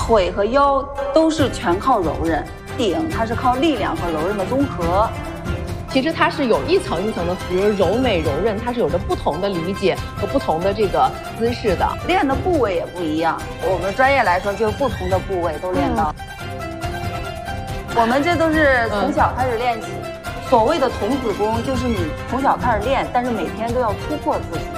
腿和腰都是全靠柔韧，顶它是靠力量和柔韧的综合。 其实它是有一层一层的，比如柔美柔韧，它是有着不同的理解和不同的这个姿势的， 练的部位也不一样。我们专业来说，就是不同的部位都练到。我们这都是从小开始练起。所谓的童子功，就是你从小开始练，但是每天都要突破自己。